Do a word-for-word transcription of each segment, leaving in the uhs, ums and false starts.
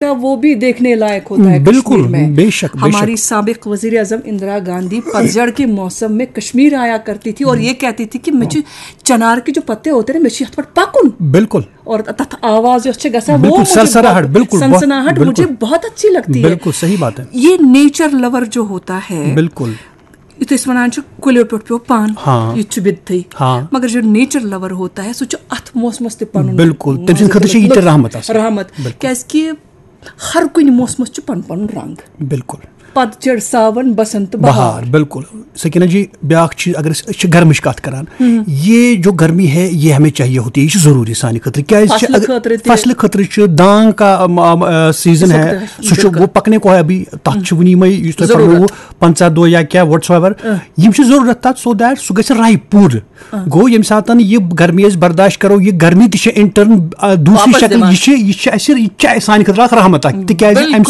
क्या वो भी देखने लायक होता है बिल्कुल में। बेशक हमारी साबिक वजीर आजम इंदिरा गांधी पतझड़ के मौसम में कश्मीर आया करती थी और ये कहती थी कि मुझे चनार के जो पत्ते होते हैं मुझे हथ पाकुन, बिल्कुल, और तथा आवाज वो सरसराहट, बिल्कुल सनसनाहट मुझे बहुत अच्छी लगती है। बिल्कुल सही बात है। ये नेचर लवर जो होता है, बिल्कुल ये वन कुलो पे पे पान हाँ, ये बिदथी हाँ, मगर जो नेचर लवर होता है सो अथ मौसमस ते पन बिल्कुल तम खत रहमत रहमत क्या हर कुन मौसमस पन पन रंग। बिल्कुल पतझड़ सावन बसंत बहार। बिल्कुल सकीना जी ब्याख चीज अगर गर्मिश कत करान, ये जो गर्मी है ये हमें चाहिए होती है, ये जरूरी सानी खतर क्या फसल खतर दांग का सीजन है सो वो पकने को है अभी तथ वनी मई पंचा दो या क्या व्हाट्स एवर यम जरूरत तथ सो दैट सह गई राइप पूर गो ये सात ये गर्मी बर्दाश्त करो ये गर्मी तह इंटर्न दूसरी शक्ल यह सानी खतर रहमत तिकाज अम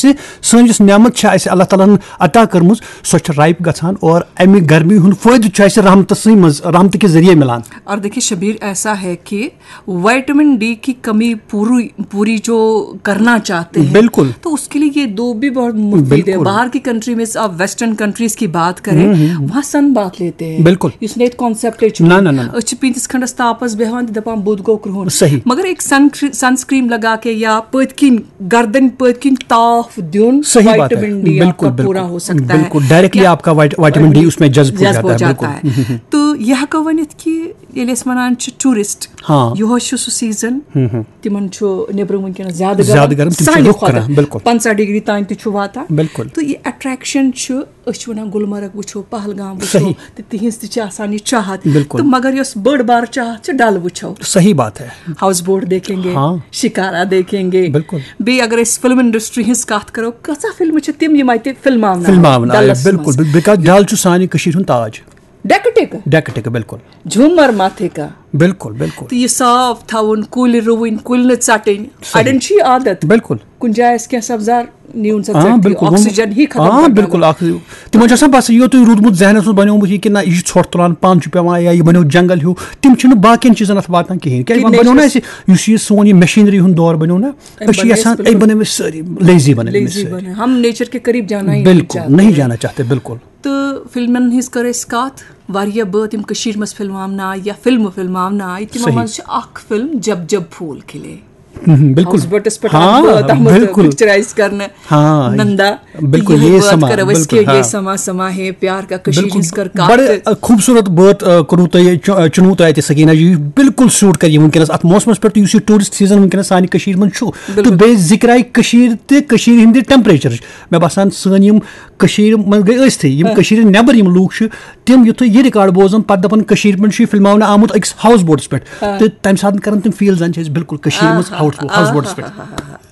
सस नेमत अल्लाह ताला अता कर्म सो राइप गसान और अमि गर्मी हुन फायदे रहमत रहमत के जरिए मिलान। और देखिए शबीर ऐसा है कि विटामिन डी की कमी पूरी पूरी जो करना चाहते हैं बिल्कुल तो उसके लिए ये दो भी बहुत मुफीद है। बाहर की कंट्री में आप वेस्टर्न कंट्रीज की बात करें वहाँ सन बात लेते हैं बिल्कुल कॉन्सेप्ट पिंतिस खंडस तापस बेहान दपान बुध गो क्रोहन सही मगर एक सनस्क्रीन लगा के या पतकिन गर्दन पतकिन ताफ दिन विटामिन डी आपका पूरा हो सकता है, बिल्कुल डायरेक्टली आपका विटामिन डी उसमें जज्ब हो जाता है। तो यह वनित कि ये वन टूरिस्ट यह सीजन तिमन नेबर वनकन ज्यादा गर्म पंचा डिग्री तान ता बिल्कुल। तो ये अट्रैक्शन वन गुलमर्ग वो पहलगाम वो तिहज ती चाहत तो मगर यस बड़ बार चाहत डल वो सही बात है हाउस बोट देखेंगे हाँ। शिकारा देखेंगे बिल्कुल बे अगर फिल्म इंडस्ट्री हज कत करो कसा फिल्म तिम यम फिल्म बिल्कुल बिकॉज डल सानी ताज डेकटिक डेकटिक बिल्कुल झूमर माथे का बिल्कुल बिल्कुल तो ये साफ थवन कुल रुवन कुल चटन अड़न आदत बिल्कुल कुन जाए क्या सब्जार न्यून ऑक्सीजन ही खत्म हाँ बिल्कुल तिम बस यो तुम रूदमुत जहनस मज बनोमुत कि ना यह ोट तुलान पान पेवान या यह बनो जंगल हिू तिम बाकियन चीजन अत वातान कहें क्या बनो ना ये सोन यह मशीनरी हुंद दौर बनो ना यहां बन सारी लेजी बन हम नेचर के करीब जाना बिल्कुल नहीं जाना चाहते बिल्कुल। तो फिल्मन हिज कर कत वारिया बात यम कशीर मस फिल्मावना आय या फिल्म फिल्मावना आय तिमो मज अख फिल्म जब जब फूल खिले बिल्कुल हाँ बिल्कुल पिक्चराइज करना हाँ नंदा बिल्कुल ये समा बिल्कुल ये समा समा है प्यार का कशीर कर बड़े खूबसूरत बात करू तो चुनू तो आते सकीना जी बिल्कुल सूट कर वनकस अत मौसमस पे तो टूरिस्ट सीजन वनकस सानी कशीर मन तो बे जिक्राय कशीर ते कशीर हिंद टेम्परेचर मे बसान सन यम कशीर मन गई अस्थि यम कशीर नेबर यम लूक तिम युथ यह रिकॉर्ड बोजन पत दपन कशीर मन फिल्मावना आमुत अकिस हाउस बोट्स पे तो तम सात कर तिम फील जन बिल्कुल कशीर मज हाउस बोट्स पे।